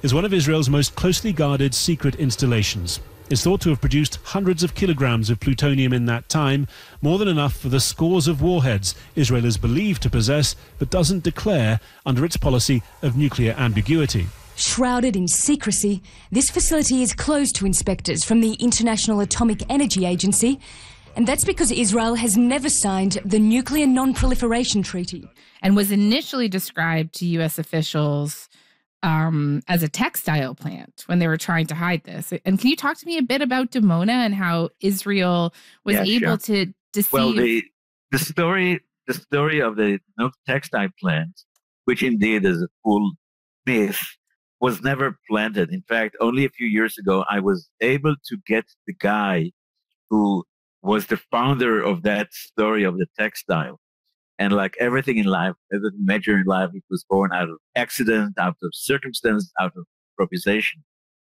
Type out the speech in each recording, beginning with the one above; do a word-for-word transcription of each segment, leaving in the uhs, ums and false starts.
is one of Israel's most closely guarded secret installations. It's thought to have produced hundreds of kilograms of plutonium in that time, more than enough for the scores of warheads Israel is believed to possess, but doesn't declare under its policy of nuclear ambiguity. Shrouded in secrecy, this facility is closed to inspectors from the International Atomic Energy Agency, and that's because Israel has never signed the Nuclear Non-Proliferation Treaty. And was initially described to U S officials um, as a textile plant when they were trying to hide this. And can you talk to me a bit about Dimona and how Israel was yeah, able sure. to deceive? Well, the the story the story of the no textile plant, which indeed is a full myth, was never planted. In fact, only a few years ago, I was able to get the guy who was the founder of that story of the textile. And like everything in life, everything major in life, it was born out of accident, out of circumstance, out of improvisation.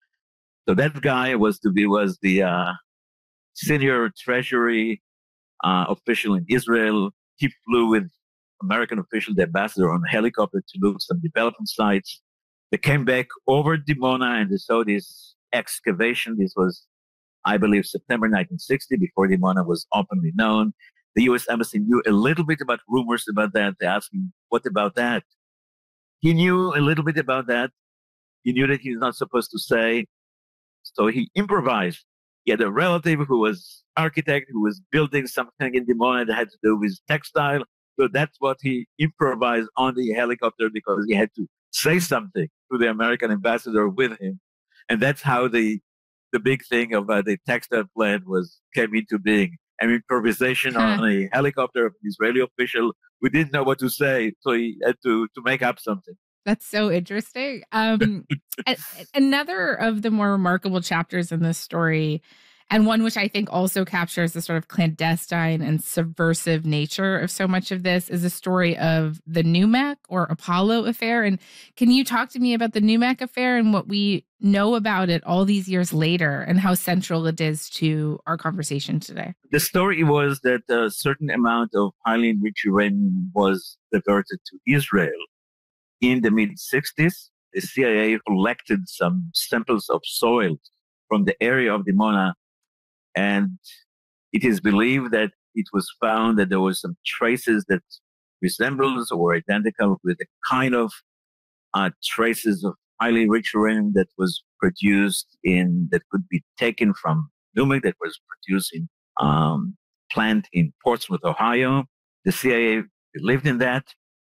So that guy was to be was the uh, senior treasury uh, official in Israel. He flew with American official, the ambassador, on a helicopter to look at some development sites. They came back over Dimona and they saw this excavation. This was, I believe, September nineteen sixty, before Dimona was openly known. The U S Embassy knew a little bit about rumors about that. They asked him, what about that? He knew a little bit about that. He knew that he was not supposed to say. So he improvised. He had a relative who was architect, who was building something in Dimona that had to do with textile. So that's what he improvised on the helicopter, because he had to say something to the American ambassador with him. And that's how the the big thing about the textile plant was came into being. An improvisation huh. on a helicopter of an Israeli official. We didn't know what to say, so he had to, to make up something. That's so interesting. Um, a, another of the more remarkable chapters in this story, and one which I think also captures the sort of clandestine and subversive nature of so much of this, is the story of the NUMEC or Apollo affair. And can you talk to me about the NUMEC affair and what we know about it all these years later and how central it is to our conversation today? The story was that a certain amount of highly enriched uranium was diverted to Israel. In the mid-sixties, the C I A collected some samples of soil from the area of Dimona, and it is believed that it was found that there was some traces that resembles or were identical with the kind of uh, traces of highly enriched uranium that was produced in, that could be taken from NUMEC, that was produced in um, plant in Portsmouth, Ohio. The C I A believed in that.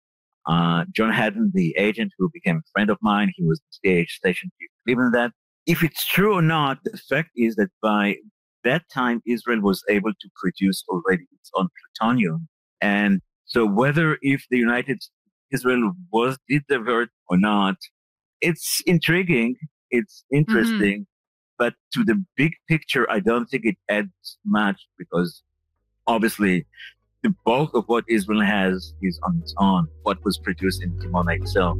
Uh, John Haddon, the agent who became a friend of mine, he was the C I A station chief, believed in that. If it's true or not, the fact is that by that time, Israel was able to produce already its own plutonium. And so whether if the United Israel was did divert or not, it's intriguing, it's interesting, mm-hmm. but to the big picture, I don't think it adds much, because obviously the bulk of what Israel has is on its own, what was produced in Dimona itself.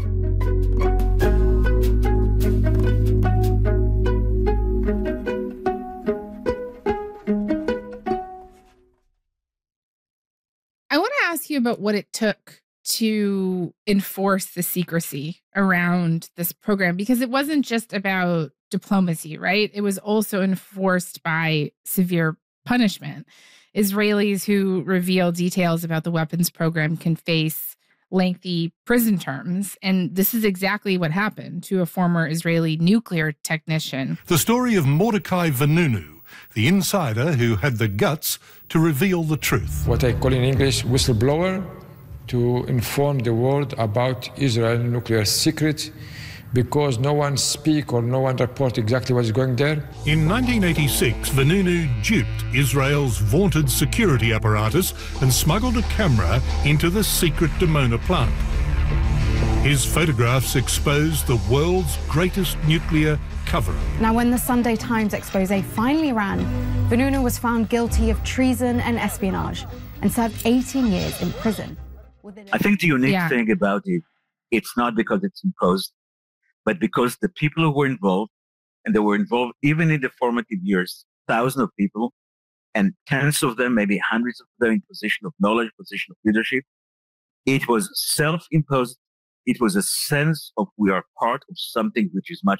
I want to ask you about what it took to enforce the secrecy around this program, because it wasn't just about diplomacy, right? It was also enforced by severe punishment. Israelis who reveal details about the weapons program can face lengthy prison terms, and this is exactly what happened to a former Israeli nuclear technician. The story of Mordecai Vanunu, the insider who had the guts to reveal the truth. What I call in English whistleblower, to inform the world about Israel nuclear secret, because no one speak or no one report exactly what's going there. In nineteen eighty-six, Vanunu duped Israel's vaunted security apparatus and smuggled a camera into the secret Dimona plant. His photographs exposed the world's greatest nuclear cover-up. Now, when the Sunday Times expose finally ran, Vanunu was found guilty of treason and espionage and served eighteen years in prison. I think the unique yeah. thing about it, it's not because it's imposed, but because the people who were involved, and they were involved even in the formative years, thousands of people, and tens of them, maybe hundreds of them in position of knowledge, position of leadership. It was self-imposed. It was a sense of we are part of something which is much